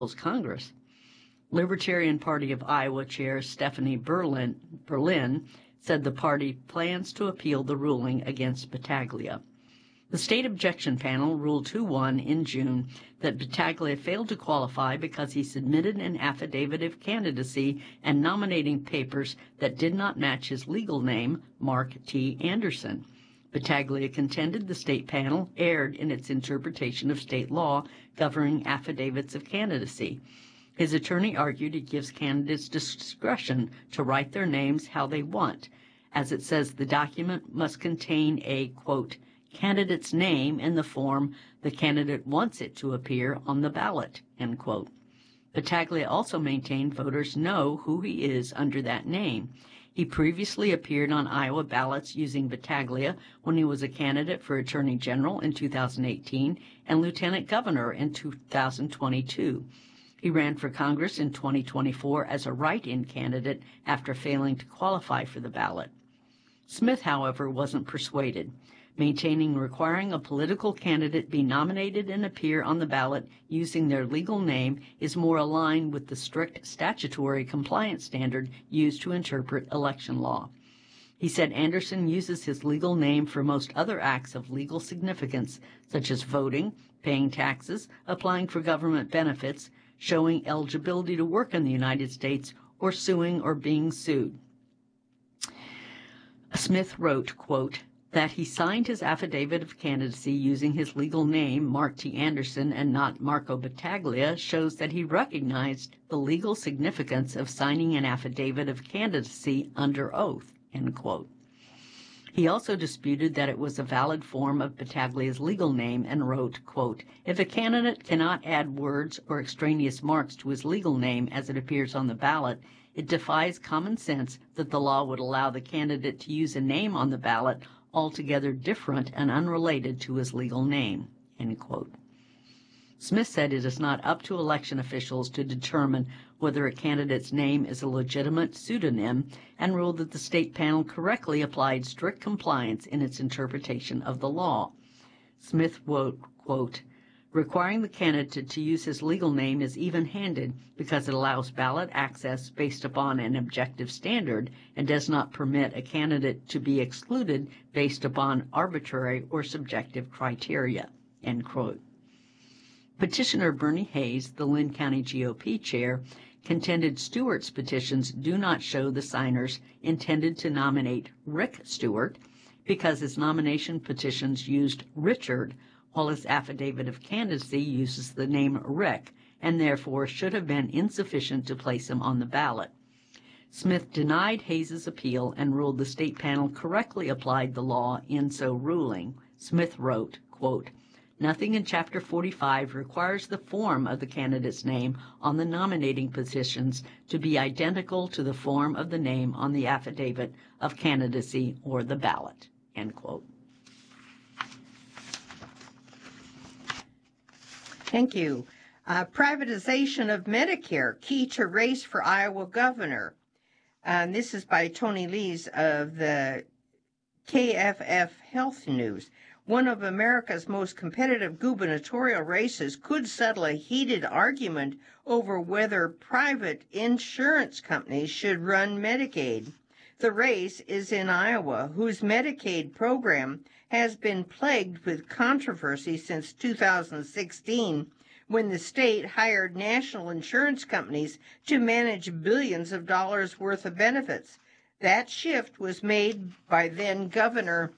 Congress. Libertarian Party of Iowa Chair Stephanie Berlin said the party plans to appeal the ruling against Battaglia. The state objection panel ruled 2-1 in June that Battaglia failed to qualify because he submitted an affidavit of candidacy and nominating papers that did not match his legal name, Mark T. Anderson. Battaglia contended the state panel erred in its interpretation of state law governing affidavits of candidacy. His attorney argued it gives candidates discretion to write their names how they want, as it says the document must contain a, quote, candidate's name in the form the candidate wants it to appear on the ballot, end quote. Battaglia also maintained voters know who he is under that name. He previously appeared on Iowa ballots using Battaglia when he was a candidate for Attorney General in 2018 and Lieutenant Governor in 2022. He ran for Congress in 2024 as a write-in candidate after failing to qualify for the ballot. Smith, however, wasn't persuaded, maintaining requiring a political candidate be nominated and appear on the ballot using their legal name is more aligned with the strict statutory compliance standard used to interpret election law. He said Anderson uses his legal name for most other acts of legal significance, such as voting, paying taxes, applying for government benefits, showing eligibility to work in the United States, or suing or being sued. Smith wrote, quote, that he signed his affidavit of candidacy using his legal name, Mark T. Anderson, and not Marco Battaglia, shows that he recognized the legal significance of signing an affidavit of candidacy under oath, end quote. He also disputed that it was a valid form of Battaglia's legal name and wrote, quote, if a candidate cannot add words or extraneous marks to his legal name as it appears on the ballot, it defies common sense that the law would allow the candidate to use a name on the ballot altogether different and unrelated to his legal name, end quote. Smith said it is not up to election officials to determine whether a candidate's name is a legitimate pseudonym and ruled that the state panel correctly applied strict compliance in its interpretation of the law. Smith wrote, quote, requiring the candidate to use his legal name is even-handed because it allows ballot access based upon an objective standard and does not permit a candidate to be excluded based upon arbitrary or subjective criteria, end quote. Petitioner Bernie Hayes, the Lynn County GOP chair, contended Stewart's petitions do not show the signers intended to nominate Rick Stewart because his nomination petitions used Richard, while his affidavit of candidacy uses the name Rick, and therefore should have been insufficient to place him on the ballot. Smith denied Hayes' appeal and ruled the state panel correctly applied the law in so ruling. Smith wrote, quote, nothing in Chapter 45 requires the form of the candidate's name on the nominating petitions to be identical to the form of the name on the affidavit of candidacy or the ballot, end quote. Thank you. Privatization of Medicare, key to race for Iowa governor. This is by Tony Lees of the KFF Health News. One of America's most competitive gubernatorial races could settle a heated argument over whether private insurance companies should run Medicaid. The race is in Iowa, whose Medicaid program has been plagued with controversy since 2016, when the state hired national insurance companies to manage billions of dollars worth of benefits. That shift was made by then Governor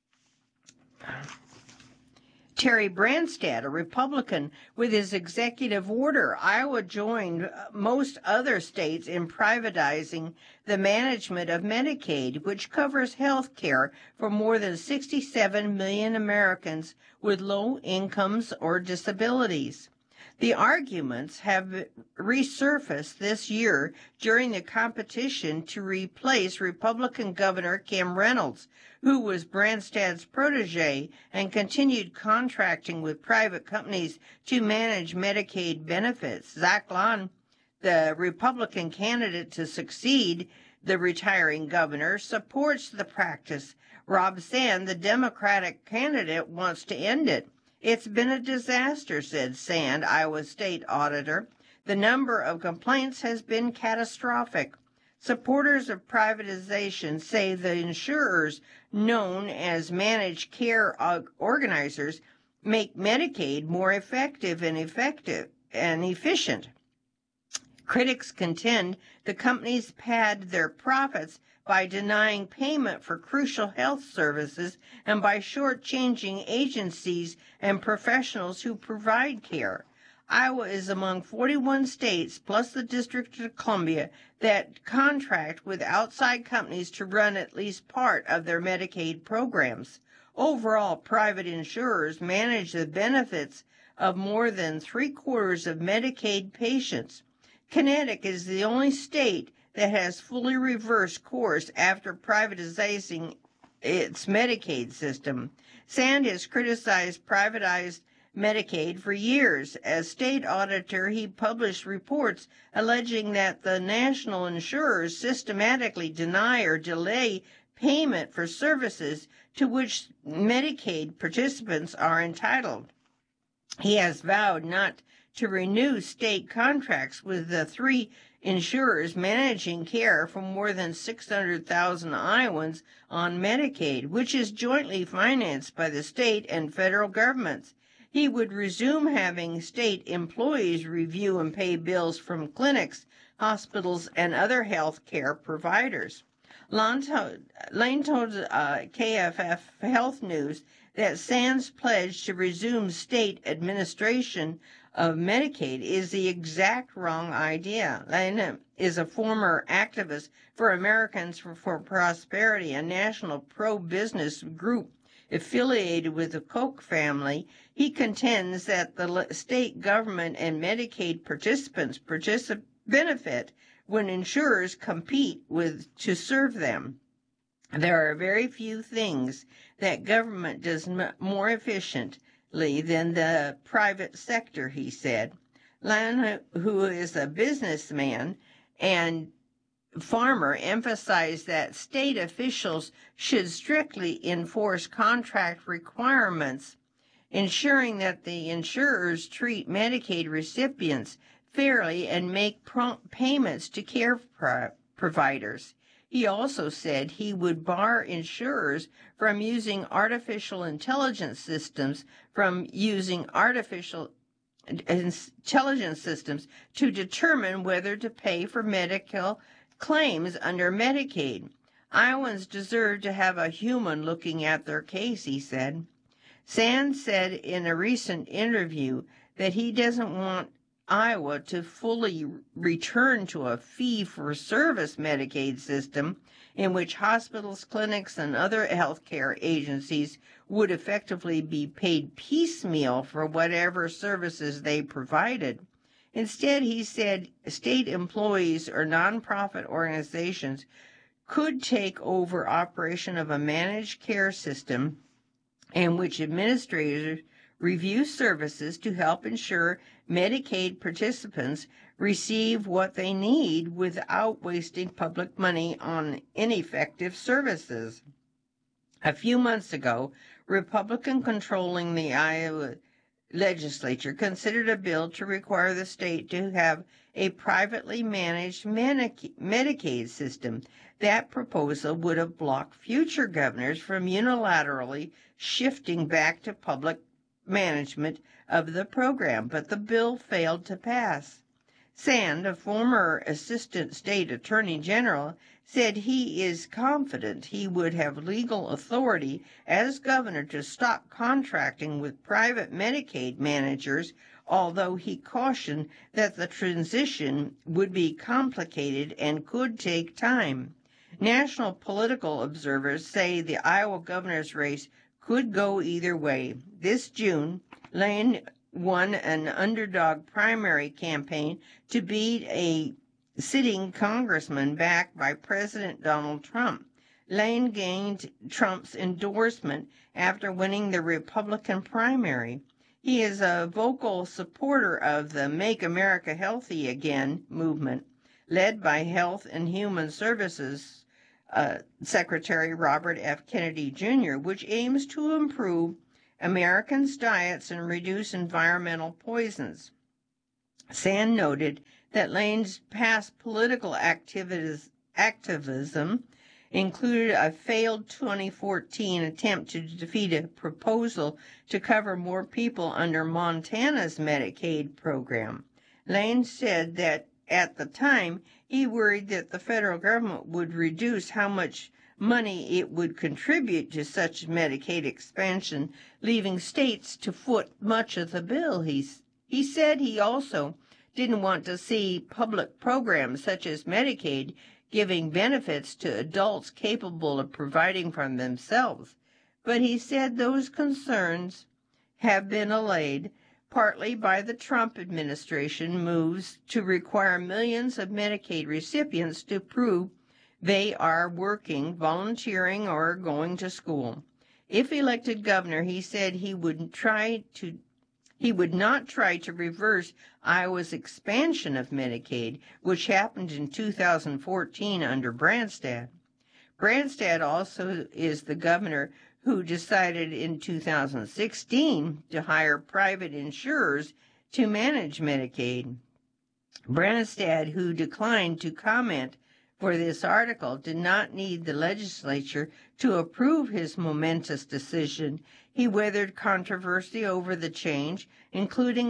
Terry Branstad, a Republican, with his executive order. Iowa joined most other states in privatizing the management of Medicaid, which covers health care for more than 67 million Americans with low incomes or disabilities. The arguments have resurfaced this year during the competition to replace Republican Governor Kim Reynolds, who was Branstad's protege and continued contracting with private companies to manage Medicaid benefits. Zach Long, the Republican candidate to succeed the retiring governor, supports the practice. Rob Sand, the Democratic candidate, wants to end it. It's been a disaster, said Sand, Iowa State auditor. The number of complaints has been catastrophic. Supporters of privatization say the insurers, known as managed care organizers, make Medicaid more effective and efficient. Critics contend the companies pad their profits by denying payment for crucial health services and by shortchanging agencies and professionals who provide care. Iowa is among 41 states, plus the District of Columbia, that contract with outside companies to run at least part of their Medicaid programs. Overall, private insurers manage the benefits of more than three-quarters of Medicaid patients. Connecticut is the only state that has fully reversed course after privatizing its Medicaid system. Sand has criticized privatized Medicaid for years. As state auditor, he published reports alleging that the national insurers systematically deny or delay payment for services to which Medicaid participants are entitled. He has vowed not to renew state contracts with the three insurers managing care for more than 600,000 Iowans on Medicaid, which is jointly financed by the state and federal governments. He would resume having state employees review and pay bills from clinics, hospitals, and other health care providers. Lane told KFF Health News that Sand's pledge to resume state administration of Medicaid is the exact wrong idea. Lane is a former activist for Americans for Prosperity, a national pro-business group affiliated with the Koch family. He contends that the state government and Medicaid participants benefit when insurers compete to serve them. There are very few things that government does more efficiently than the private sector, he said. Lan, who is a businessman and farmer, emphasized that state officials should strictly enforce contract requirements, ensuring that the insurers treat Medicaid recipients fairly and make prompt payments to care providers. He also said he would bar insurers from using artificial intelligence systems to determine whether to pay for medical claims under Medicaid. Iowans deserve to have a human looking at their case, he said. Sand said in a recent interview that he doesn't want Iowa to fully return to a fee-for-service Medicaid system in which hospitals, clinics, and other healthcare agencies would effectively be paid piecemeal for whatever services they provided. Instead, he said state employees or nonprofit organizations could take over operation of a managed care system in which administrators review services to help ensure Medicaid participants receive what they need without wasting public money on ineffective services. A few months ago, Republican controlling the Iowa legislature considered a bill to require the state to have a privately managed Medicaid system. That proposal would have blocked future governors from unilaterally shifting back to public management of the program, but the bill failed to pass. Sand, a former assistant state attorney general, said he is confident he would have legal authority as governor to stop contracting with private Medicaid managers, although he cautioned that the transition would be complicated and could take time. National political observers say the Iowa governor's race could go either way. This June, Lane won an underdog primary campaign to beat a sitting congressman backed by President Donald Trump. Lane gained Trump's endorsement after winning the Republican primary. He is a vocal supporter of the Make America Healthy Again movement, led by Health and Human Services Secretary Robert F. Kennedy Jr., which aims to improve Americans' diets and reduce environmental poisons. Sand noted that Lane's past political activism included a failed 2014 attempt to defeat a proposal to cover more people under Montana's Medicaid program. Lane said that at the time he worried that the federal government would reduce how much money it would contribute to such Medicaid expansion, leaving states to foot much of the bill. He said he also didn't want to see public programs such as Medicaid giving benefits to adults capable of providing for themselves. But he said those concerns have been allayed, partly by the Trump administration moves to require millions of Medicaid recipients to prove they are working, volunteering, or going to school. If elected governor, he said he would not try to reverse Iowa's expansion of Medicaid, which happened in 2014 under Branstad. Branstad also is the governor who decided in 2016 to hire private insurers to manage Medicaid. Branstad, who declined to comment for this article, did not need the legislature to approve his momentous decision. He weathered controversy over the change, including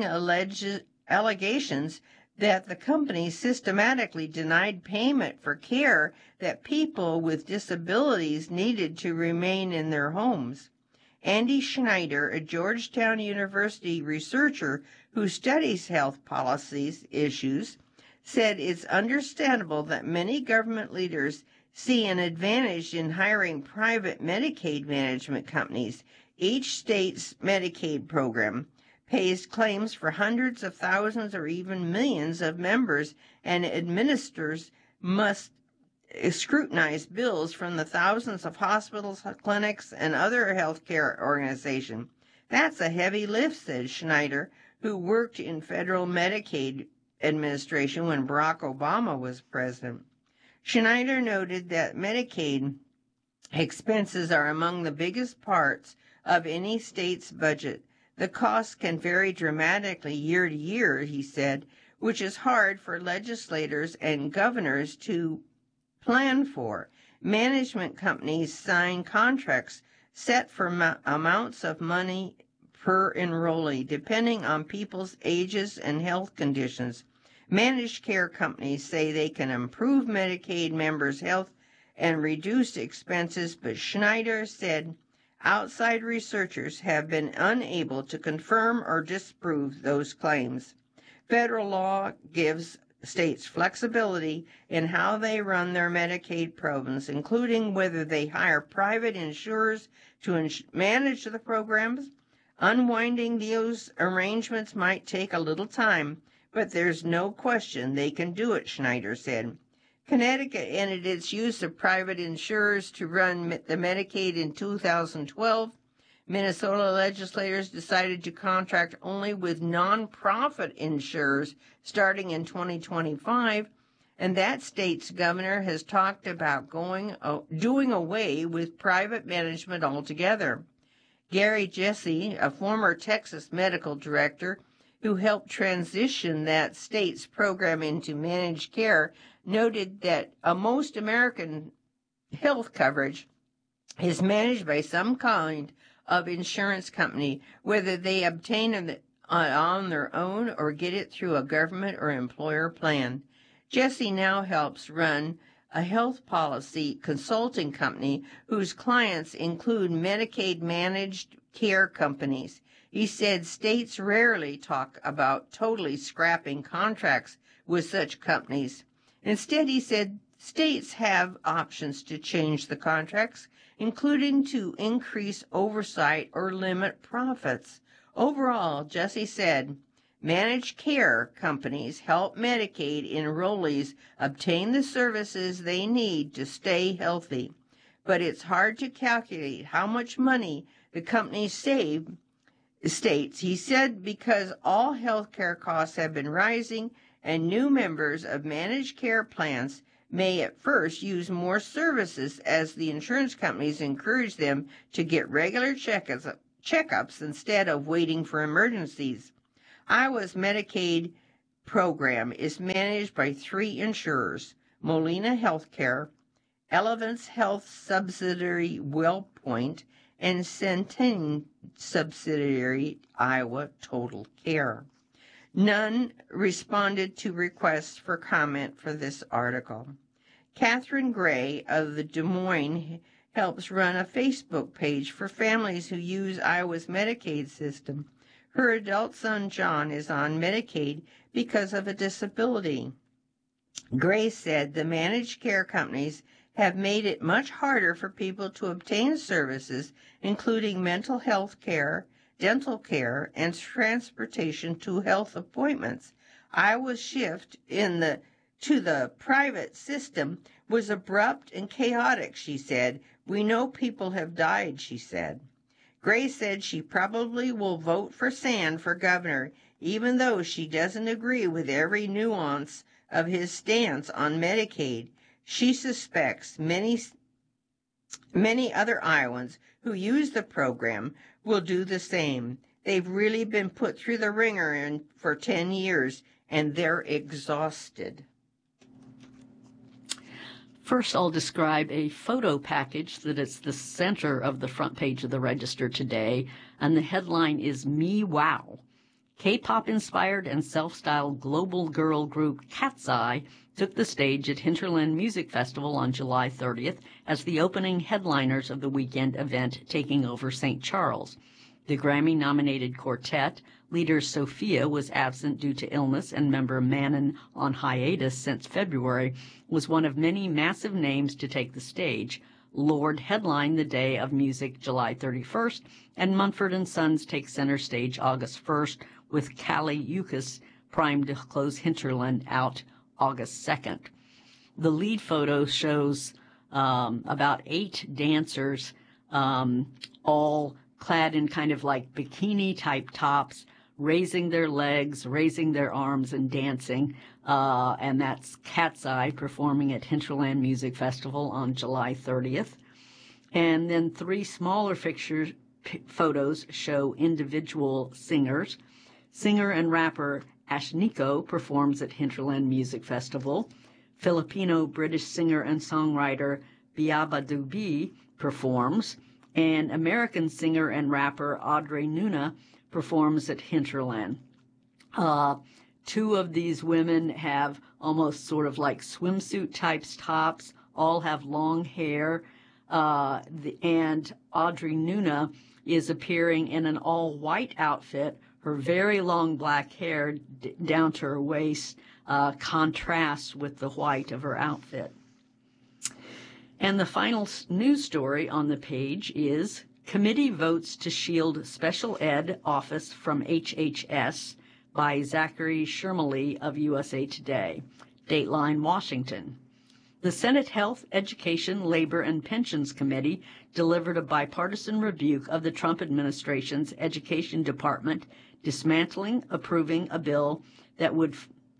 allegations that the company systematically denied payment for care that people with disabilities needed to remain in their homes. Andy Schneider, a Georgetown University researcher who studies health policies issues, said it's understandable that many government leaders see an advantage in hiring private Medicaid management companies. Each state's Medicaid program pays claims for hundreds of thousands or even millions of members, and administrators must scrutinize bills from the thousands of hospitals, clinics, and other healthcare organizations. That's a heavy lift, said Schneider, who worked in federal Medicaid administration when Barack Obama was president. Schneider noted that Medicaid expenses are among the biggest parts of any state's budget. The costs can vary dramatically year to year, he said, which is hard for legislators and governors to plan for. Management companies sign contracts set for amounts of money per enrollee, depending on people's ages and health conditions. Managed care companies say they can improve Medicaid members' health and reduce expenses, but Schneider said outside researchers have been unable to confirm or disprove those claims. Federal law gives states flexibility in how they run their Medicaid programs, including whether they hire private insurers to manage the programs. Unwinding those arrangements might take a little time, but there's no question they can do it, Schneider said. Connecticut ended its use of private insurers to run the Medicaid in 2012. Minnesota legislators decided to contract only with nonprofit insurers starting in 2025, and that state's governor has talked about doing away with private management altogether. Gary Jesse, a former Texas medical director who helped transition that state's program into managed care, noted that most American health coverage is managed by some kind of insurance company, whether they obtain it on their own or get it through a government or employer plan. Jesse now helps run a health policy consulting company whose clients include Medicaid managed care companies. He said states rarely talk about totally scrapping contracts with such companies. Instead, he said states have options to change the contracts, including to increase oversight or limit profits. Overall, Jesse said, managed care companies help Medicaid enrollees obtain the services they need to stay healthy. But it's hard to calculate how much money the companies save states. He said because all health care costs have been rising and new members of managed care plans may at first use more services as the insurance companies encourage them to get regular checkups instead of waiting for emergencies. Iowa's Medicaid program is managed by three insurers: Molina Healthcare, Elevance Health subsidiary WellPoint, and Centene subsidiary Iowa Total Care. None responded to requests for comment for this article. Catherine Gray of the Des Moines helps run a Facebook page for families who use Iowa's Medicaid system. Her adult son John is on Medicaid because of a disability. Gray said the managed care companies have made it much harder for people to obtain services, including mental health care, dental care, and transportation to health appointments. Iowa's shift to the private system was abrupt and chaotic, she said. We know people have died, she said. Gray said she probably will vote for Sand for governor, even though she doesn't agree with every nuance of his stance on Medicaid. She suspects many other Iowans who use the program will do the same. They've really been put through the ringer for 10 years, and they're exhausted. First, I'll describe a photo package that is the center of the front page of the Register today, and the headline is Me Wow. K-pop inspired and self-styled global girl group Cat's Eye took the stage at Hinterland Music Festival on July 30th as the opening headliners of the weekend event taking over St. Charles. The Grammy-nominated quartet, leader Sophia was absent due to illness and member Manon on hiatus since February, was one of many massive names to take the stage. Lord headlined the Day of Music July 31st, and Mumford & Sons take center stage August 1st, with Kali Uchis primed to close Hinterland out August 2nd. The lead photo shows about 8 dancers, all clad in kind of like bikini-type tops, raising their legs, raising their arms, and dancing. And that's Cat's Eye performing at Hinterland Music Festival on July 30th. And then 3 smaller photos show individual singers. Singer and rapper Ashnikko performs at Hinterland Music Festival. Filipino-British singer and songwriter Biabadubi performs. And American singer and rapper Audrey Nuna performs at Hinterland. 2 of these women have almost sort of like swimsuit type tops, all have long hair, and Audrey Nuna is appearing in an all-white outfit. Her very long black hair down to her waist contrasts with the white of her outfit. And the final news story on the page is Committee votes to shield Special Ed Office from HHS by Zachary Shermley of USA Today. Dateline, Washington. The Senate Health, Education, Labor, and Pensions Committee delivered a bipartisan rebuke of the Trump administration's Education Department dismantling, approving a bill that would,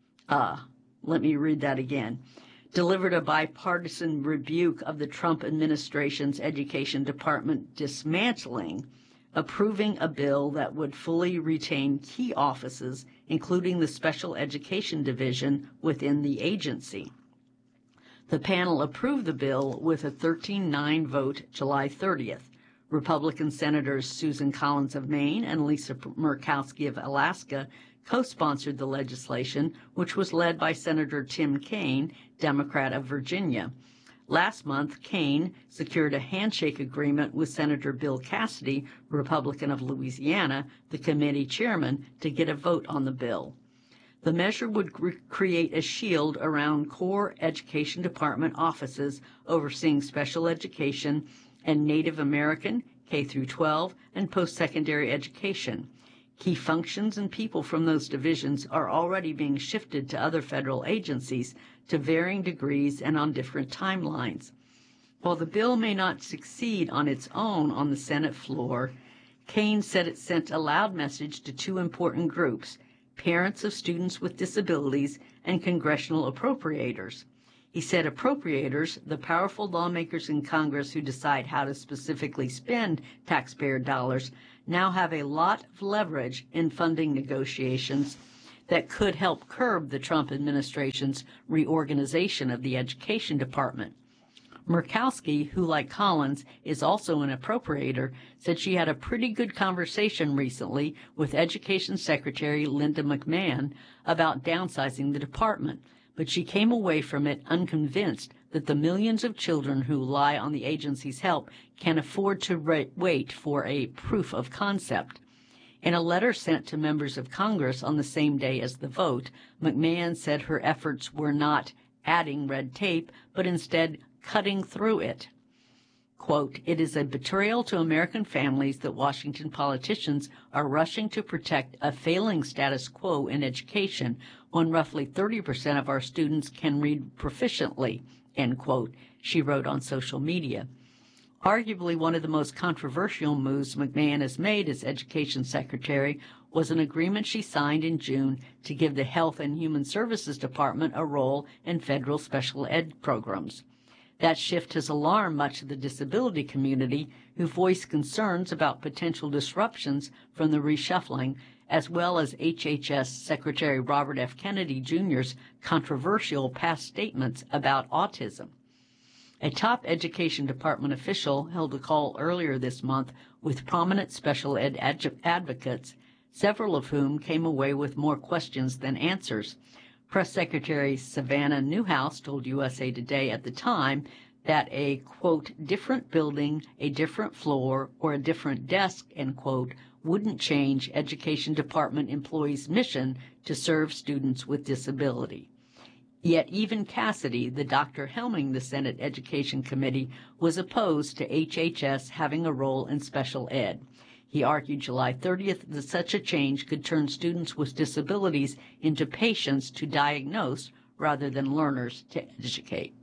let me read that again. Delivered a bipartisan rebuke of the Trump administration's Education Department dismantling, approving a bill that would fully retain key offices, including the Special Education Division within the agency. The panel approved the bill with a 13-9 vote July 30th. Republican Senators Susan Collins of Maine and Lisa Murkowski of Alaska co-sponsored the legislation, which was led by Senator Tim Kaine, Democrat of Virginia. Last month, Kaine secured a handshake agreement with Senator Bill Cassidy, Republican of Louisiana, the committee chairman, to get a vote on the bill. The measure would create a shield around core Education Department offices overseeing special education and Native American, K-12, and post-secondary education. Key functions and people from those divisions are already being shifted to other federal agencies to varying degrees and on different timelines. While the bill may not succeed on its own on the Senate floor, Kaine said it sent a loud message to 2 important groups, parents of students with disabilities and congressional appropriators. He said appropriators, the powerful lawmakers in Congress who decide how to specifically spend taxpayer dollars, now have a lot of leverage in funding negotiations that could help curb the Trump administration's reorganization of the Education Department. Murkowski, who, like Collins, is also an appropriator, said she had a pretty good conversation recently with Education Secretary Linda McMahon about downsizing the department, but she came away from it unconvinced that the millions of children who rely on the agency's help can afford to wait for a proof of concept. In a letter sent to members of Congress on the same day as the vote, McMahon said her efforts were not adding red tape, but instead cutting through it. Quote, "It is a betrayal to American families that Washington politicians are rushing to protect a failing status quo in education when roughly 30% of our students can read proficiently," end quote, she wrote on social media. Arguably one of the most controversial moves McMahon has made as Education Secretary was an agreement she signed in June to give the Health and Human Services Department a role in federal special ed programs. That shift has alarmed much of the disability community, who voiced concerns about potential disruptions from the reshuffling, as well as HHS Secretary Robert F. Kennedy Jr.'s controversial past statements about autism. A top Education Department official held a call earlier this month with prominent special ed advocates, several of whom came away with more questions than answers. Press Secretary Savannah Newhouse told USA Today at the time that a, quote, different building, a different floor, or a different desk, end quote, wouldn't change Education Department employees' mission to serve students with disability. Yet even Cassidy, the doctor helming the Senate Education Committee, was opposed to HHS having a role in special ed. He argued July 30th that such a change could turn students with disabilities into patients to diagnose rather than learners to educate.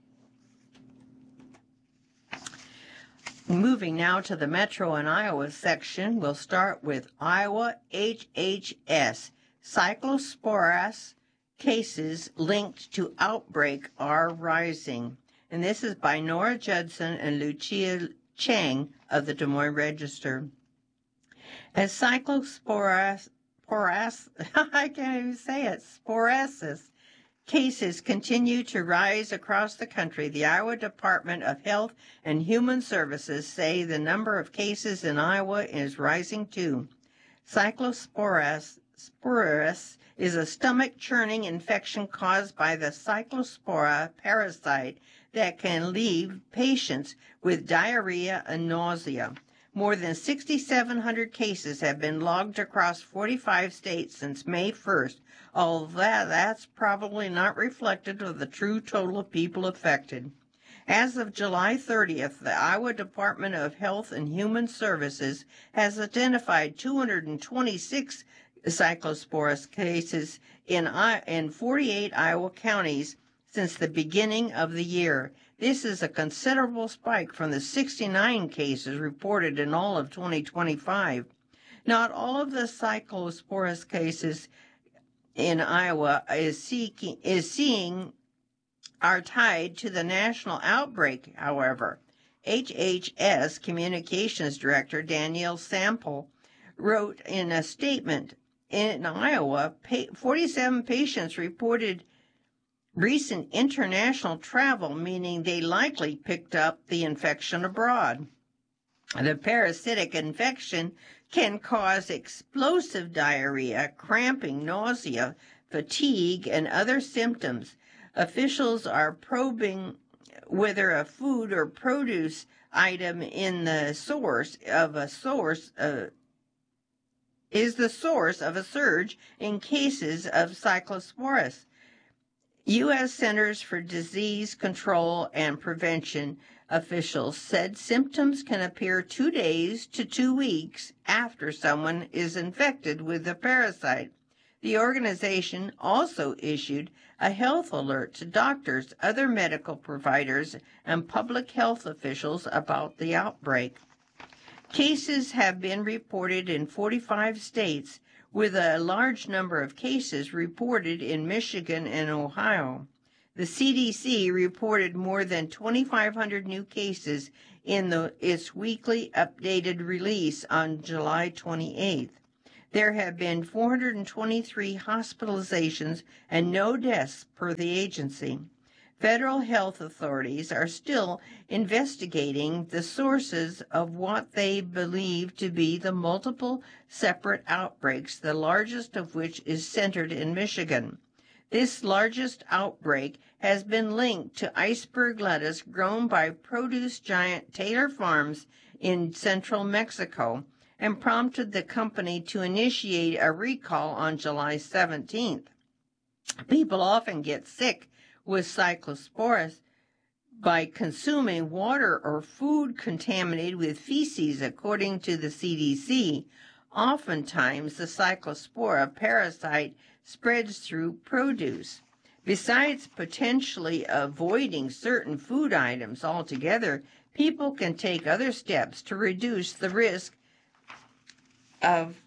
Moving now to the Metro and Iowa section, we'll start with Iowa HHS. Cyclosporas cases linked to outbreak are rising. And this is by Nora Judson and Lucia Chang of the Des Moines Register. As cyclosporas, I can't even say it, sporasis cases continue to rise across the country, the Iowa Department of Health and Human Services say the number of cases in Iowa is rising too. Cyclosporas is a stomach-churning infection caused by the cyclospora parasite that can leave patients with diarrhea and nausea. More than 6,700 cases have been logged across 45 states since May 1st, although that's probably not reflective of the true total of people affected. As of July 30th, the Iowa Department of Health and Human Services has identified 226 cyclosporus cases in 48 Iowa counties since the beginning of the year. This is a considerable spike from the 69 cases reported in all of 2025. Not all of the cyclosporus cases in Iowa are tied to the national outbreak, however. HHS Communications Director Danielle Sample wrote in a statement, in Iowa, 47 patients reported recent international travel, meaning they likely picked up the infection abroad. The parasitic infection can cause explosive diarrhea, cramping, nausea, fatigue, and other symptoms. Officials are probing whether a food or produce item in the is the source of a surge in cases of cyclosporus. U.S. Centers for Disease Control and Prevention officials said symptoms can appear 2 days to 2 weeks after someone is infected with the parasite. The organization also issued a health alert to doctors, other medical providers, and public health officials about the outbreak. Cases have been reported in 45 states, with a large number of cases reported in Michigan and Ohio. The CDC reported more than 2,500 new cases in its weekly updated release on July 28th. There have been 423 hospitalizations and no deaths per the agency. Federal health authorities are still investigating the sources of what they believe to be the multiple separate outbreaks, the largest of which is centered in Michigan. This largest outbreak has been linked to iceberg lettuce grown by produce giant Taylor Farms in central Mexico and prompted the company to initiate a recall on July 17th. People often get sick with Cyclosporus by consuming water or food contaminated with feces, according to the CDC. Oftentimes, the Cyclospora parasite spreads through produce. Besides potentially avoiding certain food items altogether, people can take other steps to reduce the risk of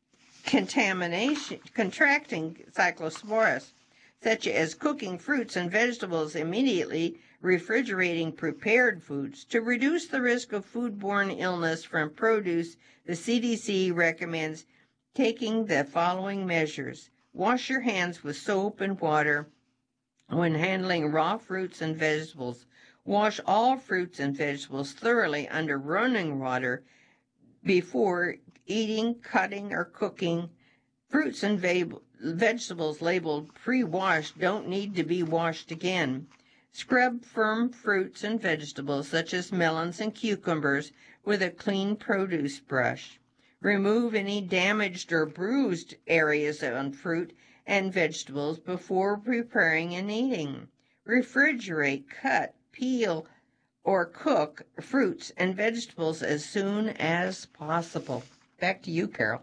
contracting Cyclosporus, such as cooking fruits and vegetables immediately, refrigerating prepared foods. To reduce the risk of foodborne illness from produce, the CDC recommends taking the following measures. Wash your hands with soap and water when handling raw fruits and vegetables. Wash all fruits and vegetables thoroughly under running water before eating, cutting, or cooking. Fruits and vegetables labeled pre-washed don't need to be washed again. Scrub firm fruits and vegetables such as melons and cucumbers with a clean produce brush. Remove any damaged or bruised areas on fruit and vegetables before preparing and eating. Refrigerate, cut, peel, or cook fruits and vegetables as soon as possible. Back to you, Carol.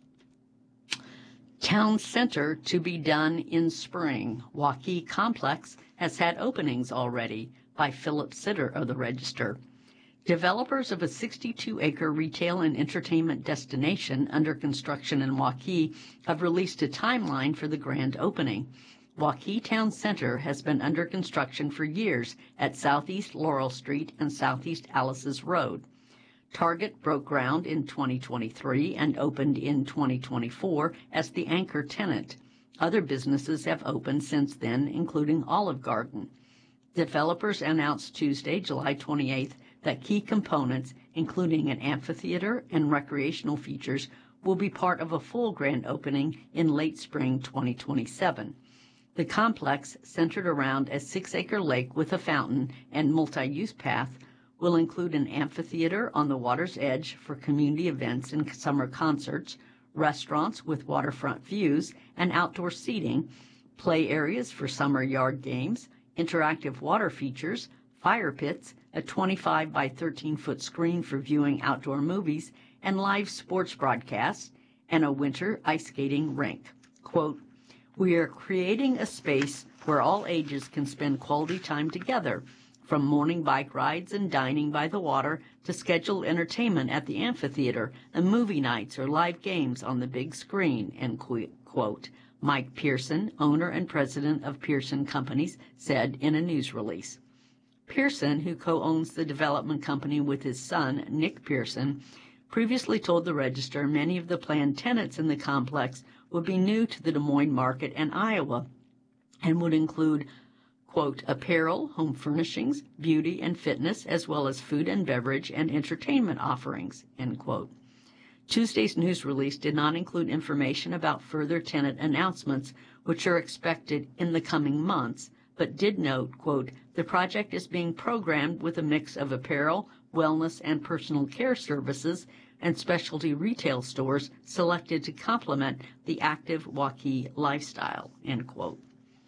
Town center to be done in spring. Waukee Complex has had openings already, by Philip Sitter of the Register. Developers of a 62-acre retail and entertainment destination under construction in Waukee have released a timeline for the grand opening. Waukee Town Center has been under construction for years at Southeast Laurel Street and Southeast Alice's Road. Target broke ground in 2023 and opened in 2024 as the anchor tenant. Other businesses have opened since then, including Olive Garden. Developers announced Tuesday, July 28th, that key components, including an amphitheater and recreational features, will be part of a full grand opening in late spring 2027. The complex, centered around a 6-acre lake with a fountain and multi-use path, will include an amphitheater on the water's edge for community events and summer concerts, restaurants with waterfront views and outdoor seating, play areas for summer yard games, interactive water features, fire pits, a 25 by 13-foot screen for viewing outdoor movies, and live sports broadcasts, and a winter ice skating rink. Quote, "We are creating a space where all ages can spend quality time together, from morning bike rides and dining by the water to scheduled entertainment at the amphitheater and movie nights or live games on the big screen," end quote. Mike Pearson, owner and president of Pearson Companies, said in a news release. Pearson, who co-owns the development company with his son, Nick Pearson, previously told the Register many of the planned tenants in the complex would be new to the Des Moines market and Iowa and would include, quote, apparel, home furnishings, beauty and fitness, as well as food and beverage and entertainment offerings, end quote. Tuesday's news release did not include information about further tenant announcements, which are expected in the coming months, but did note, quote, the project is being programmed with a mix of apparel, wellness and personal care services, and specialty retail stores selected to complement the active Waukee lifestyle, end quote.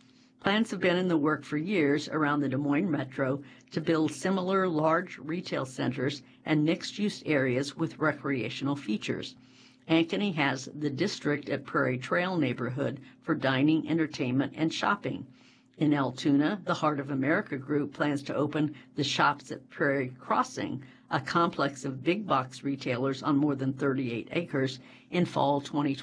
Plans have been in the work for years around the Des Moines Metro to build similar large retail centers and mixed-use areas with recreational features. Ankeny has the District at Prairie Trail neighborhood for dining, entertainment, and shopping. In Altoona, the Heart of America Group plans to open the Shops at Prairie Crossing, a complex of big-box retailers on more than 38 acres, in fall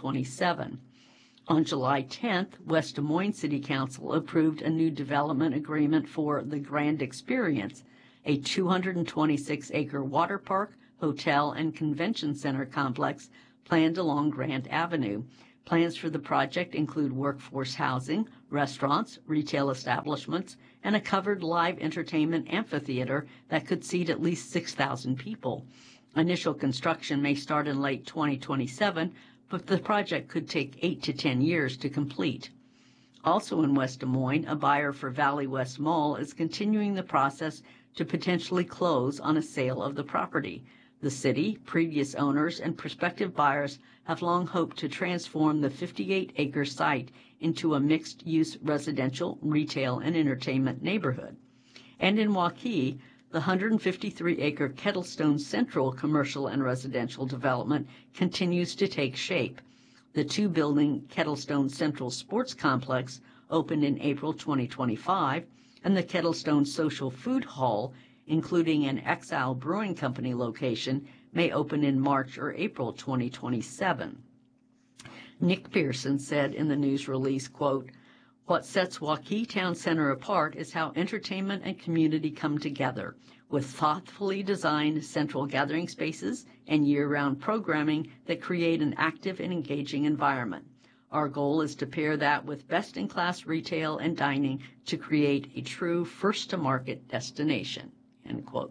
2027. On July 10th, West Des Moines City Council approved a new development agreement for the Grand Experience, a 226-acre water park, hotel, and convention center complex planned along Grant Avenue. Plans for the project include workforce housing, restaurants, retail establishments, and a covered live entertainment amphitheater that could seat at least 6,000 people. Initial construction may start in late 2027, but the project could take 8 to 10 years to complete. Also in West Des Moines, a buyer for Valley West Mall is continuing the process to potentially close on a sale of the property. The city, previous owners, and prospective buyers have long hoped to transform the 58-acre site into a mixed-use residential, retail, and entertainment neighborhood. And in Waukee, the 153-acre Kettlestone Central commercial and residential development continues to take shape. The two-building Kettlestone Central Sports Complex opened in April 2025, and the Kettlestone Social Food Hall, including an Exile Brewing Company location, may open in March or April 2027. Nick Pearson said in the news release, quote, "What sets Waukee Town Center apart is how entertainment and community come together, with thoughtfully designed central gathering spaces and year-round programming that create an active and engaging environment. Our goal is to pair that with best-in-class retail and dining to create a true first-to-market destination." End quote.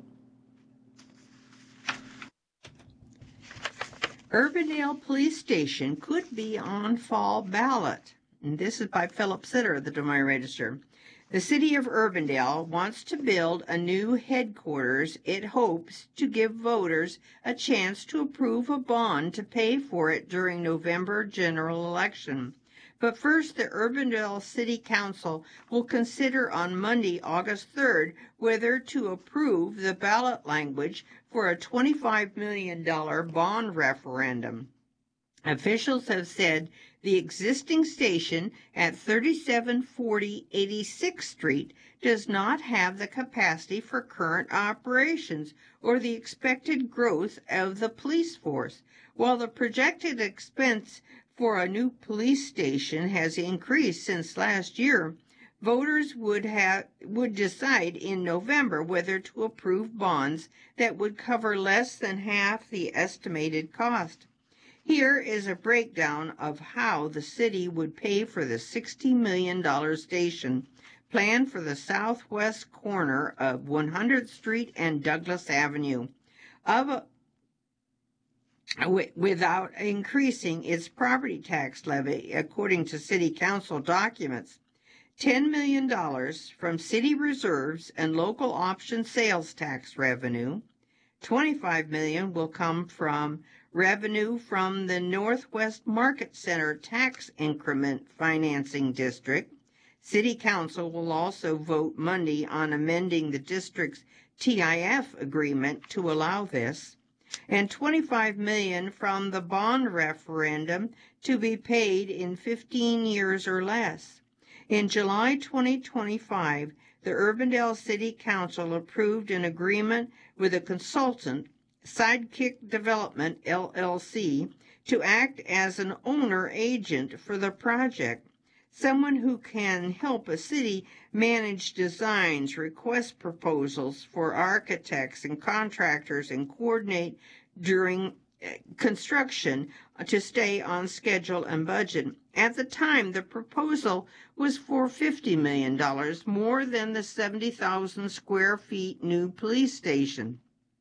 Urbandale Police Station could be on fall ballot. And this is by Philip Sitter of the Des Moines Register. The city of Urbandale wants to build a new headquarters. It hopes to give voters a chance to approve a bond to pay for it during November general election. But first, the Urbandale City Council will consider on Monday, August 3rd, whether to approve the ballot language for a $25 million bond referendum. Officials have said the existing station at 3740 86th Street does not have the capacity for current operations or the expected growth of the police force, while the projected expense for a new police station has increased since last year. Voters would decide in November whether to approve bonds that would cover less than half the estimated cost. Here is a breakdown of how the city would pay for the $60 million station planned for the southwest corner of 100th Street and Douglas Avenue, without increasing its property tax levy, according to city council documents. $10 million from city reserves and local option sales tax revenue. $25 million will come from revenue from the Northwest Market Center tax increment financing district. City Council will also vote Monday on amending the district's TIF agreement to allow this, and $25 million from the bond referendum to be paid in 15 years or less. In July 2025, the Urbandale City Council approved an agreement with a consultant, Sidekick Development, LLC, to act as an owner agent for the project, someone who can help a city manage designs, request proposals for architects and contractors, and coordinate during construction to stay on schedule and budget. At the time, the proposal was for $50 million, more than the 70,000 square feet new police station.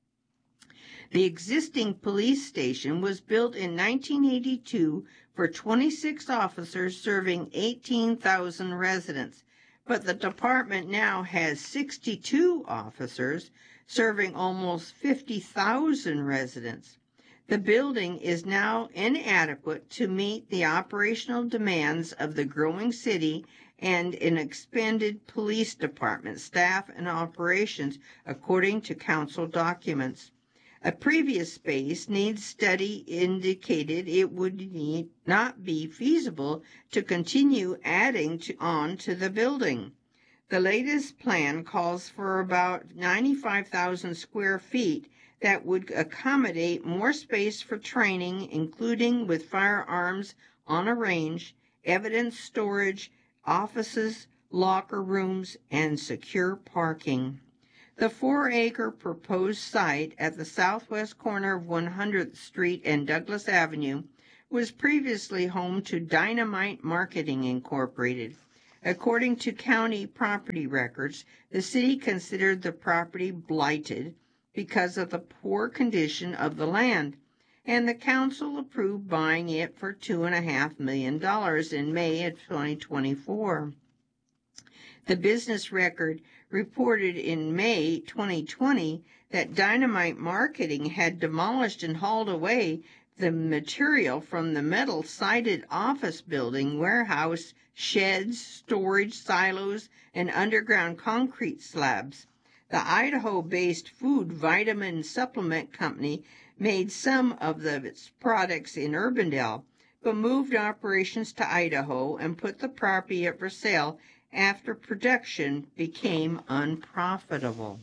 The existing police station was built in 1982 for 26 officers serving 18,000 residents, but the department now has 62 officers serving almost 50,000 residents. The building is now inadequate to meet the operational demands of the growing city and an expanded police department, staff, and operations, according to council documents. A previous space needs study indicated it would not be feasible to continue adding on to the building. The latest plan calls for about 95,000 square feet that would accommodate more space for training, including with firearms on a range, evidence storage, offices, locker rooms, and secure parking. The 4-acre proposed site at the southwest corner of 100th Street and Douglas Avenue was previously home to Dynamite Marketing Incorporated. According to county property records, the city considered the property blighted because of the poor condition of the land, and the council approved buying it for $2.5 million in May of 2024. The business record reported in May 2020 that Dynamite Marketing had demolished and hauled away the material from the metal-sided office building, warehouse, sheds, storage silos, and underground concrete slabs. The Idaho-based food vitamin supplement company made some of its products in Urbandale, but moved operations to Idaho and put the property up for sale after production became unprofitable.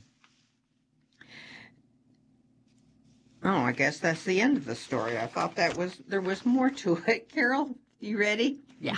Oh, I guess that's the end of the story. I thought there was more to it. Carol, you ready? Yeah.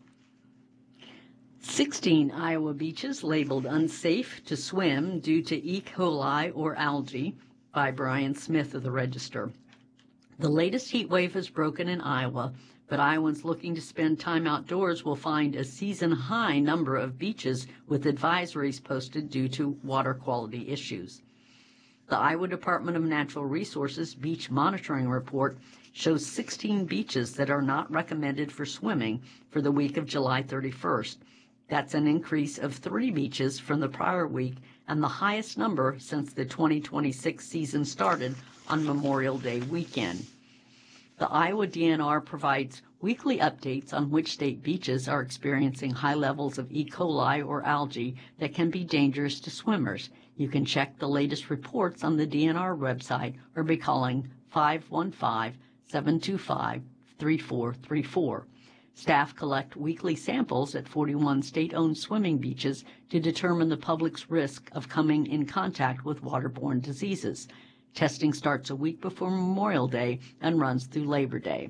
16 Iowa beaches labeled unsafe to swim due to E. coli or algae by Brian Smith of the Register. The latest heat wave has broken in Iowa, but Iowans looking to spend time outdoors will find a season-high number of beaches with advisories posted due to water quality issues. The Iowa Department of Natural Resources Beach Monitoring Report shows 16 beaches that are not recommended for swimming for the week of July 31st. That's an increase of 3 beaches from the prior week and the highest number since the 2026 season started on Memorial Day weekend. The Iowa DNR provides weekly updates on which state beaches are experiencing high levels of E. coli or algae that can be dangerous to swimmers. You can check the latest reports on the DNR website or by calling 515-725-3434. Staff collect weekly samples at 41 state-owned swimming beaches to determine the public's risk of coming in contact with waterborne diseases. Testing starts a week before Memorial Day and runs through Labor Day.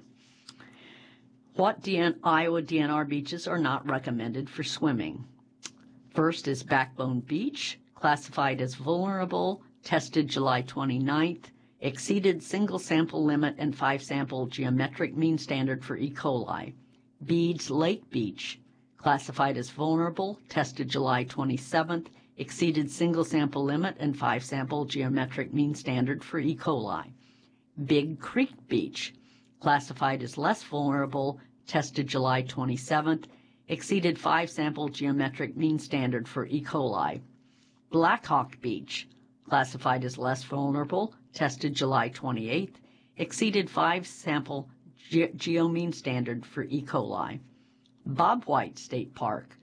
What Iowa DNR beaches are not recommended for swimming? First is Backbone Beach, classified as vulnerable, tested July 29th, exceeded single sample limit and 5-sample geometric mean standard for E. coli. Beads Lake Beach, classified as vulnerable, tested July 27th, exceeded single sample limit and 5-sample geometric mean standard for E. coli. Big Creek Beach, classified as less vulnerable, tested July 27th, exceeded 5-sample geometric mean standard for E. coli. Blackhawk Beach, classified as less vulnerable, tested July 28th, exceeded 5-sample geomean standard for E. coli. Bob White State Park,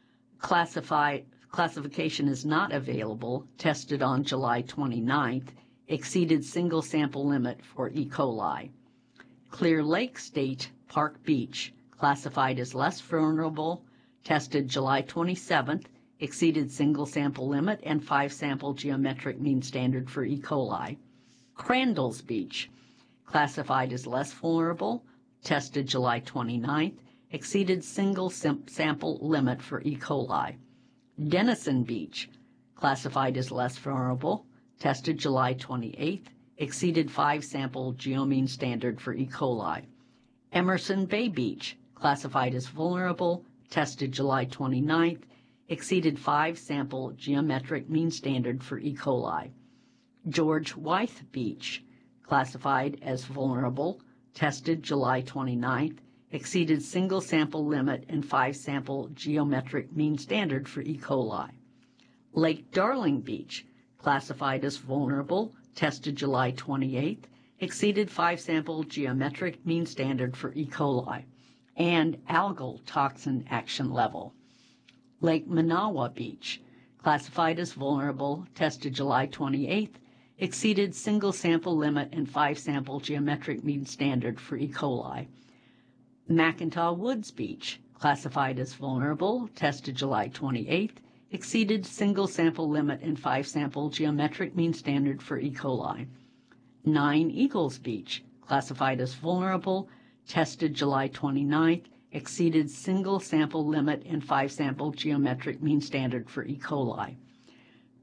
classification is not available, tested on July 29th, exceeded single sample limit for E. coli. Clear Lake State Park Beach, classified as less vulnerable, tested July 27th, exceeded single sample limit and 5-sample geometric mean standard for E. coli. Crandall's Beach, classified as less vulnerable, tested July 29th, exceeded single sample limit for E. coli. Denison Beach, classified as less vulnerable, tested July 28th, exceeded 5-sample geomean standard for E. coli. Emerson Bay Beach, classified as vulnerable, tested July 29th, exceeded 5-sample geometric mean standard for E. coli. George Wythe Beach, classified as vulnerable, tested July 29th, exceeded single sample limit and 5-sample geometric mean standard for E. coli. Lake Darling Beach, classified as vulnerable, tested July 28th, exceeded 5-sample geometric mean standard for E. coli. And algal toxin action level. Lake Manawa Beach, classified as vulnerable, tested July 28th, exceeded single sample limit and 5-sample geometric mean standard for E. coli. Macintaw Woods Beach, classified as vulnerable, tested July 28th, exceeded single sample limit and 5-sample geometric mean standard for E. coli. 9 Eagles Beach, classified as vulnerable, tested July 29th, exceeded single sample limit and 5-sample geometric mean standard for E. coli.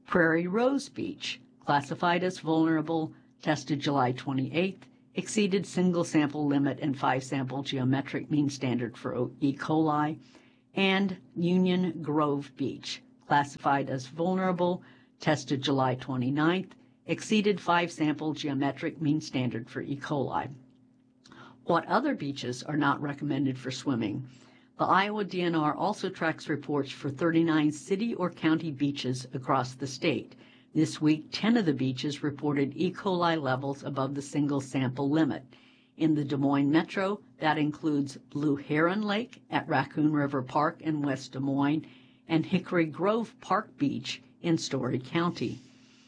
Prairie Rose Beach, classified as vulnerable, tested July 28th, exceeded single sample limit and 5-sample geometric mean standard for E. coli, and Union Grove Beach, classified as vulnerable, tested July 29th, exceeded 5-sample geometric mean standard for E. coli. What other beaches are not recommended for swimming? The Iowa DNR also tracks reports for 39 city or county beaches across the state. This week, 10 of the beaches reported E. coli levels above the single sample limit. In the Des Moines Metro, that includes Blue Heron Lake at Raccoon River Park in West Des Moines and Hickory Grove Park Beach in Story County.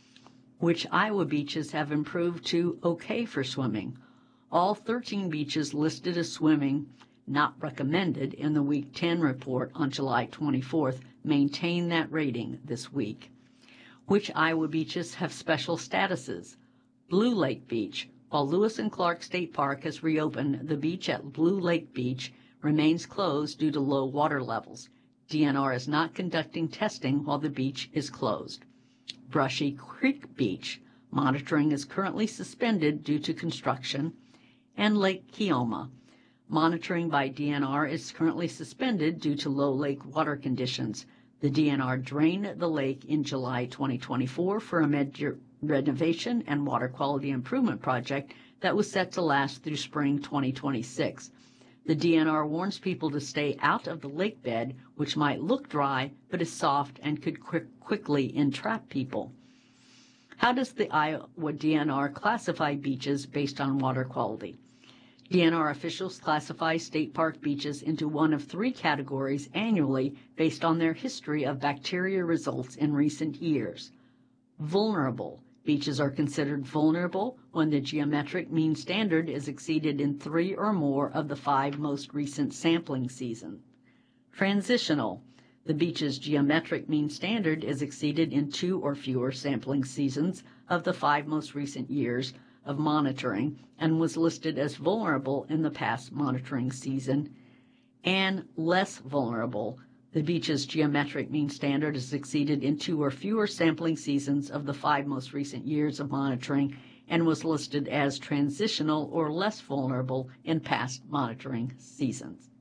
Which Iowa beaches have improved to okay for swimming? All 13 beaches listed as swimming not recommended in the Week 10 report on July 24th maintain that rating this week. Which Iowa beaches have special statuses? Blue Lake Beach. While Lewis and Clark State Park has reopened, the beach at Blue Lake Beach remains closed due to low water levels. DNR is not conducting testing while the beach is closed. Brushy Creek Beach. Monitoring is currently suspended due to construction. And Lake Keoma. Monitoring by DNR is currently suspended due to low lake water conditions. The DNR drained the lake in July 2024 for a major renovation and water quality improvement project that was set to last through spring 2026. The DNR warns people to stay out of the lake bed, which might look dry but is soft and could quickly entrap people. How does the Iowa DNR classify beaches based on water quality? DNR officials classify state park beaches into one of 3 categories annually based on their history of bacteria results in recent years. Vulnerable. Beaches are considered vulnerable when the geometric mean standard is exceeded in 3 or more of the 5 most recent sampling seasons. Transitional. The beach's geometric mean standard is exceeded in 2 or fewer sampling seasons of the 5 most recent years of monitoring and was listed as vulnerable in the past monitoring season. And less vulnerable. The beach's geometric mean standard is exceeded in 2 or fewer sampling seasons of the 5 most recent years of monitoring and was listed as transitional or less vulnerable in past monitoring seasons.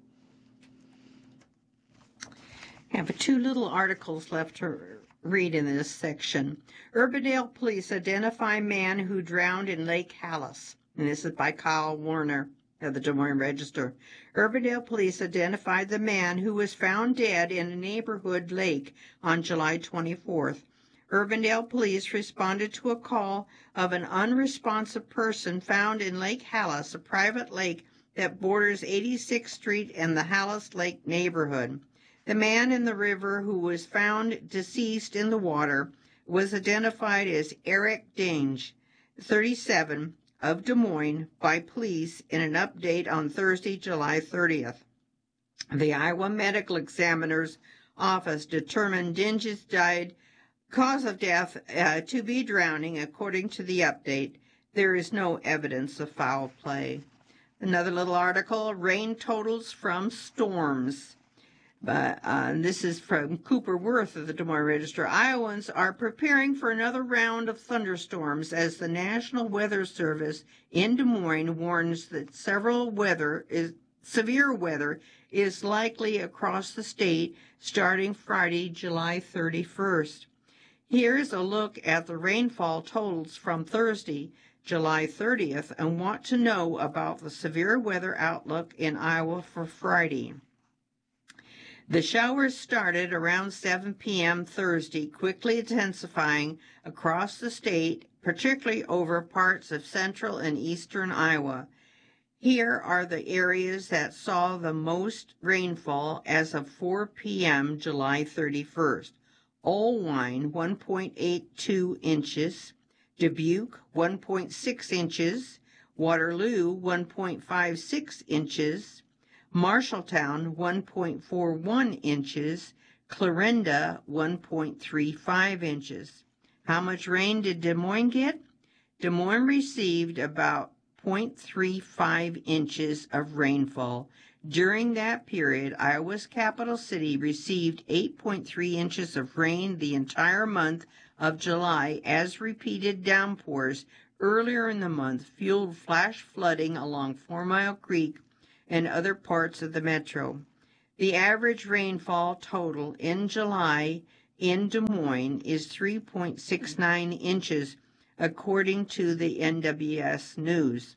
I have 2 little articles left to read in this section. Urbandale police identify man who drowned in Lake Hallis. And this is by Kyle Warner of the Des Moines Register. Urbandale police identified the man who was found dead in a neighborhood lake on July 24th. Urbandale police responded to a call of an unresponsive person found in Lake Hallis, a private lake that borders 86th Street and the Hallis Lake neighborhood. The man in the river who was found deceased in the water was identified as Eric Dange, 37, of Des Moines, by police in an update on Thursday, July 30th. The Iowa Medical Examiner's Office determined Dange's cause of death to be drowning. According to the update, there is no evidence of foul play. Another little article, rain totals from storms. But this is from Cooper Worth of the Des Moines Register. Iowans are preparing for another round of thunderstorms as the National Weather Service in Des Moines warns that severe weather is likely across the state starting Friday, July 31st. Here's a look at the rainfall totals from Thursday, July 30th, and want to know about the severe weather outlook in Iowa for Friday. The showers started around 7 p.m. Thursday, quickly intensifying across the state, particularly over parts of central and eastern Iowa. Here are the areas that saw the most rainfall as of 4 p.m. July 31st. Olwine, 1.82 inches. Dubuque, 1.6 inches. Waterloo, 1.56 inches. Marshalltown, 1.41 inches. Clarinda, 1.35 inches. How much rain did Des Moines get? Des Moines received about 0.35 inches of rainfall. During that period, Iowa's capital city received 8.3 inches of rain the entire month of July, as repeated downpours earlier in the month fueled flash flooding along 4 Mile Creek and other parts of the metro. The average rainfall total in July in Des Moines is 3.69 inches, according to the NWS News.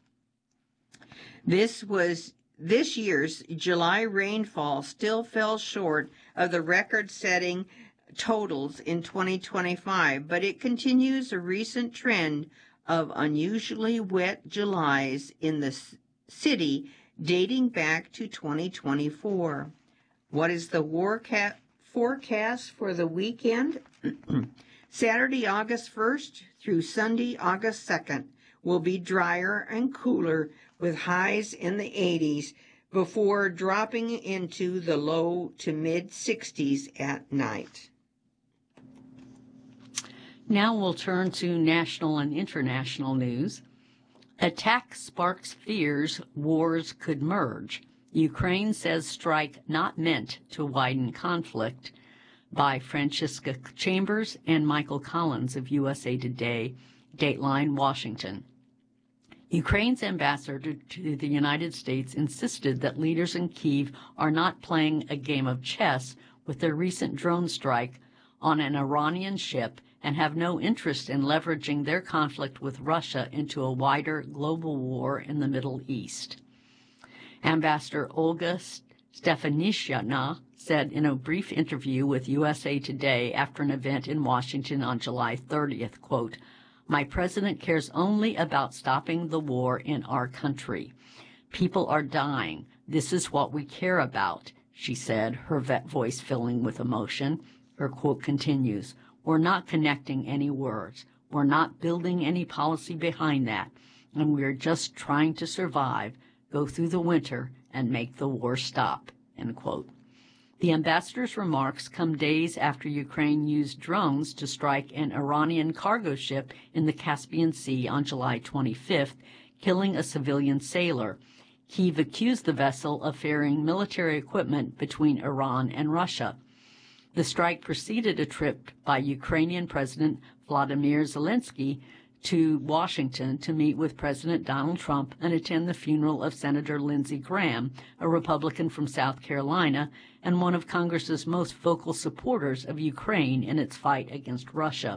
This year's July rainfall still fell short of the record-setting totals in 2025, but it continues a recent trend of unusually wet Julys in the city dating back to 2024. What is the forecast for the weekend? Saturday, August 1st through Sunday, August 2nd will be drier and cooler with highs in the 80s before dropping into the low to mid 60s at night. Now we'll turn to national and international news. Attack sparks fears wars could merge. Ukraine says strike not meant to widen conflict, by Francisca Chambers and Michael Collins of USA Today, Dateline, Washington. Ukraine's ambassador to the United States insisted that leaders in Kyiv are not playing a game of chess with their recent drone strike on an Iranian ship and have no interest in leveraging their conflict with Russia into a wider global war in the Middle East. Ambassador Olga Stefanishyna said in a brief interview with USA Today after an event in Washington on July 30th, quote, "My president cares only about stopping the war in our country. People are dying. This is what we care about," she said, her voice filling with emotion. Her quote continues, "We're not connecting any words. We're not building any policy behind that. And we're just trying to survive, go through the winter, and make the war stop," end quote. The ambassador's remarks come days after Ukraine used drones to strike an Iranian cargo ship in the Caspian Sea on July 25th, killing a civilian sailor. Kyiv accused the vessel of ferrying military equipment between Iran and Russia. The strike preceded a trip by Ukrainian President Vladimir Zelensky to Washington to meet with President Donald Trump and attend the funeral of Senator Lindsey Graham, a Republican from South Carolina and one of Congress's most vocal supporters of Ukraine in its fight against Russia.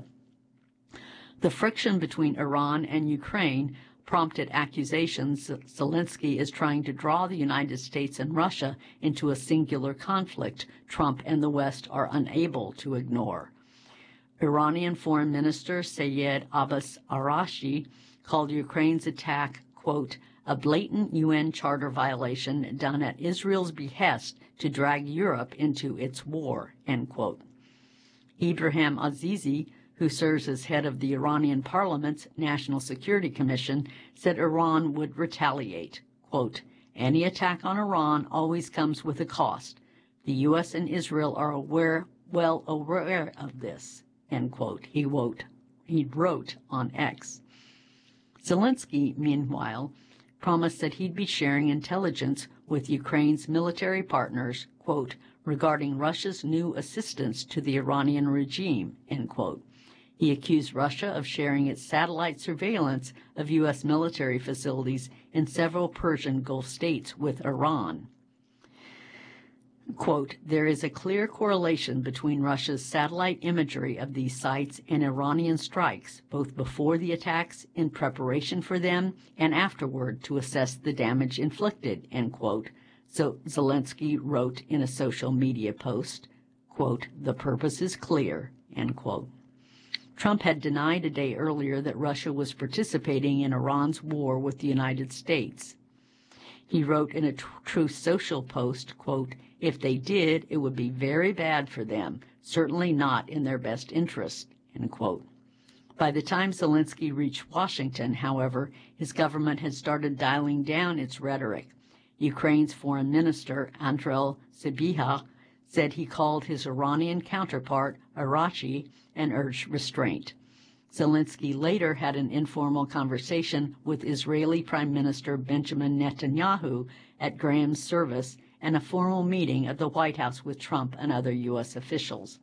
The friction between Iran and Ukraine prompted accusations that Zelensky is trying to draw the United States and Russia into a singular conflict Trump and the West are unable to ignore. Iranian Foreign Minister Sayed Abbas Araghchi called Ukraine's attack, quote, "a blatant UN Charter violation done at Israel's behest to drag Europe into its war," end quote. Ibrahim Azizi, who serves as head of the Iranian Parliament's National Security Commission, said Iran would retaliate. Quote, "Any attack on Iran always comes with a cost. The U.S. and Israel are well aware of this," end quote. He wrote on X. Zelensky, meanwhile, promised that he'd be sharing intelligence with Ukraine's military partners, quote, "regarding Russia's new assistance to the Iranian regime," end quote. He accused Russia of sharing its satellite surveillance of U.S. military facilities in several Persian Gulf states with Iran. Quote, "There is a clear correlation between Russia's satellite imagery of these sites and Iranian strikes, both before the attacks, in preparation for them, and afterward to assess the damage inflicted," end quote. So Zelensky wrote in a social media post, quote, "The purpose is clear," end quote. Trump had denied a day earlier that Russia was participating in Iran's war with the United States. He wrote in a Truth Social post, quote, "If they did, it would be very bad for them, certainly not in their best interest," end quote. By the time Zelensky reached Washington, however, his government had started dialing down its rhetoric. Ukraine's foreign minister, Andriy Sybiha, said he called his Iranian counterpart, Araghchi, and urged restraint. Zelensky later had an informal conversation with Israeli Prime Minister Benjamin Netanyahu at Graham's service and a formal meeting at the White House with Trump and other U.S. officials.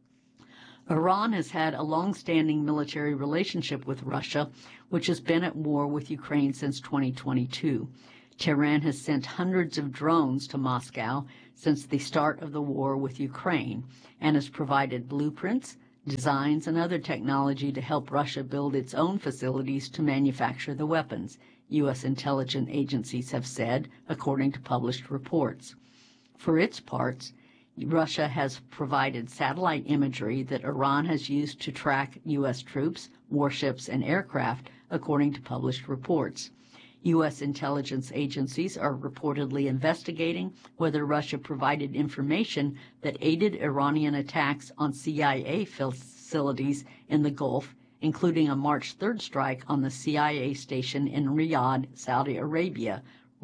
Iran has had a long-standing military relationship with Russia, which has been at war with Ukraine since 2022. Tehran has sent hundreds of drones to Moscow since the start of the war with Ukraine and has provided blueprints, designs, and other technology to help Russia build its own facilities to manufacture the weapons, U.S. intelligence agencies have said, according to published reports. For its parts, Russia has provided satellite imagery that Iran has used to track U.S. troops, warships, and aircraft, according to published reports. U.S. intelligence agencies are reportedly investigating whether Russia provided information that aided Iranian attacks on CIA facilities in the Gulf, including a March 3rd strike on the CIA station in Riyadh, Saudi Arabia,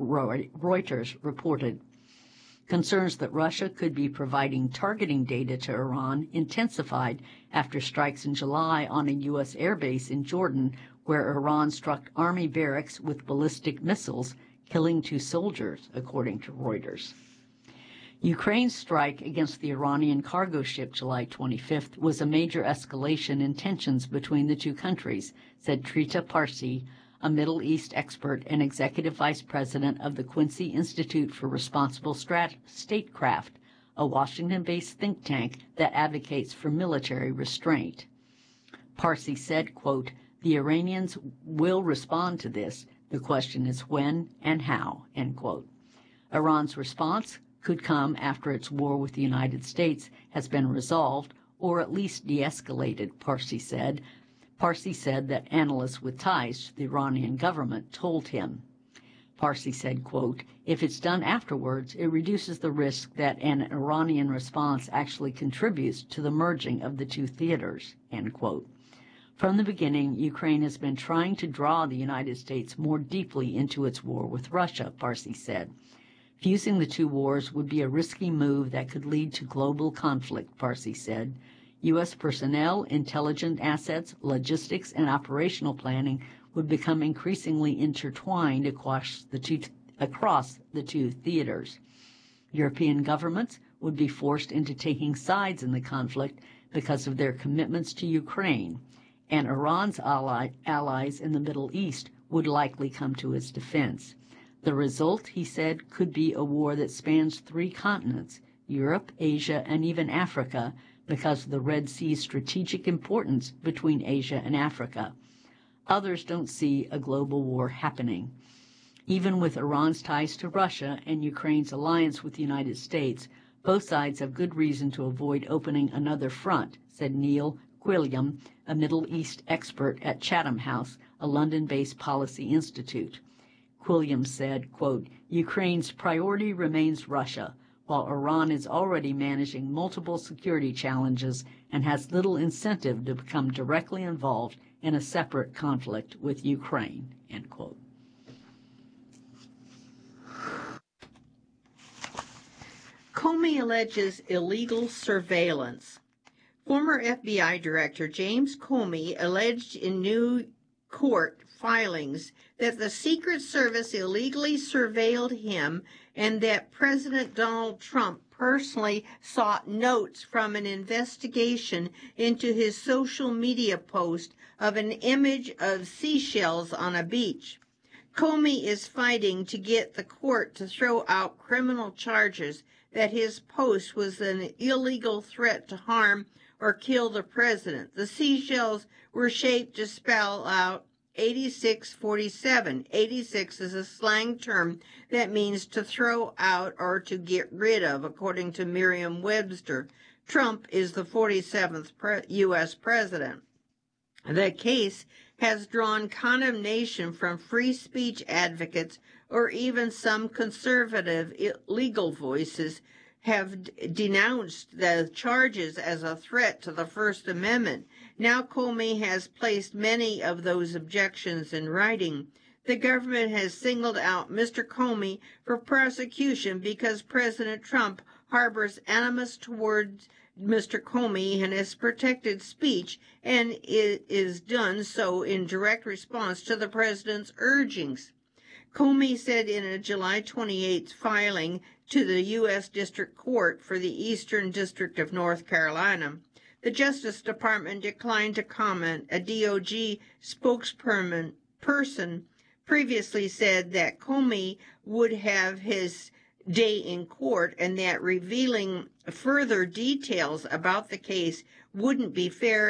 Reuters reported. Concerns that Russia could be providing targeting data to Iran intensified after strikes in July on a U.S. airbase in Jordan, where Iran struck army barracks with ballistic missiles, killing 2 soldiers, according to Reuters. Ukraine's strike against the Iranian cargo ship July 25th was a major escalation in tensions between the two countries, said Trita Parsi, a Middle East expert and executive vice president of the Quincy Institute for Responsible Statecraft, a Washington-based think tank that advocates for military restraint. Parsi said, quote, "The Iranians will respond to this. The question is when and how," end quote. Iran's response could come after its war with the United States has been resolved or at least de-escalated, Parsi said. Parsi said that analysts with ties to the Iranian government told him. Parsi said, quote, "If it's done afterwards, it reduces the risk that an Iranian response actually contributes to the merging of the two theaters," end quote. From the beginning, Ukraine has been trying to draw the United States more deeply into its war with Russia, Parsi said. Fusing the two wars would be a risky move that could lead to global conflict, Parsi said. U.S. personnel, intelligence assets, logistics, and operational planning would become increasingly intertwined across the two theaters. European governments would be forced into taking sides in the conflict because of their commitments to Ukraine, and Iran's allies in the Middle East would likely come to its defense. The result, he said, could be a war that spans 3 continents, Europe, Asia, and even Africa, because of the Red Sea's strategic importance between Asia and Africa. Others don't see a global war happening. Even with Iran's ties to Russia and Ukraine's alliance with the United States, both sides have good reason to avoid opening another front, said Neil Quilliam, a Middle East expert at Chatham House, a London-based policy institute. Quilliam said, quote, "Ukraine's priority remains Russia, while Iran is already managing multiple security challenges and has little incentive to become directly involved in a separate conflict with Ukraine," end quote. Comey alleges illegal surveillance. Former FBI Director James Comey alleged in new court filings that the Secret Service illegally surveilled him and that President Donald Trump personally sought notes from an investigation into his social media post of an image of seashells on a beach. Comey is fighting to get the court to throw out criminal charges that his post was an illegal threat to harm or kill the president. The seashells were shaped to spell out 8647. 86 is a slang term that means to throw out or to get rid of, according to Merriam-Webster. Trump is the 47th U.S. president. The case has drawn condemnation from free speech advocates, or even some conservative legal voices have denounced the charges as a threat to the First Amendment. Now Comey has placed many of those objections in writing. The government has singled out Mr. Comey for prosecution because President Trump harbors animus towards Mr. Comey and has protected speech, and it is done so in direct response to the president's urgings. Comey said in a July 28th filing to the U.S. District Court for the Eastern District of North Carolina, the Justice Department declined to comment. A DOJ spokesperson previously said that Comey would have his day in court and that revealing further details about the case wouldn't be fair